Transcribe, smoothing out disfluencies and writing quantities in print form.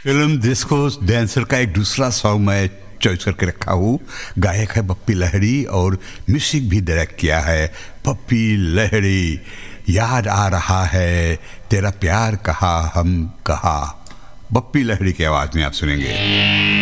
Film disco dancer का एक दूसरा सॉन्ग मैं चॉइस करके रखा हूँ। गायक है पप्पी लहरी और म्यूजिक भी डायरेक्ट किया है पप्पी लहरी। याद आ रहा है तेरा प्यार कहा हम कहा, पप्पी लहरी की आवाज में आप सुनेंगे।